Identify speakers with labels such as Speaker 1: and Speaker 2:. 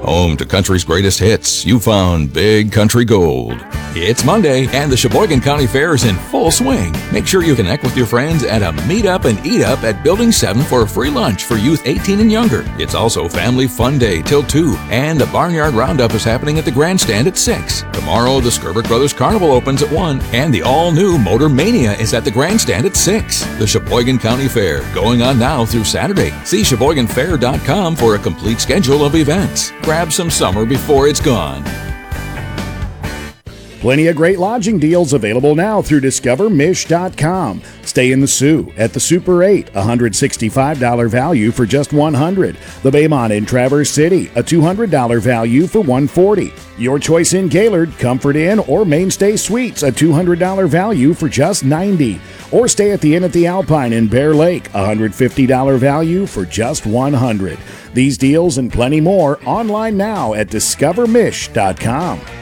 Speaker 1: Home to country's greatest hits, you found Big Country Gold. It's Monday, and the Sheboygan County Fair is in full swing. Make sure you connect with your friends at a Meet Up and Eat Up at Building 7 for a free lunch for youth 18 and younger. It's also Family Fun Day till 2, and the Barnyard Roundup is happening at the Grandstand at 6. Tomorrow, the Skerbeck Brothers Carnival opens at 1, and the all-new Motor Mania is at the Grandstand at 6. The Sheboygan County Fair, going on now through Saturday. See SheboyganFair.com for a complete schedule of events. Grab some summer before it's gone.
Speaker 2: Plenty of great lodging deals available now through DiscoverMish.com. Stay in the Sioux at the Super 8, $165 value for just $100. The Baymont in Traverse City, a $200 value for $140. Your choice in Gaylord, Comfort Inn, or Mainstay Suites, a $200 value for just $90. Or stay at the Inn at the Alpine in Bear Lake, $150 value for just $100. These deals and plenty more online now at DiscoverMish.com.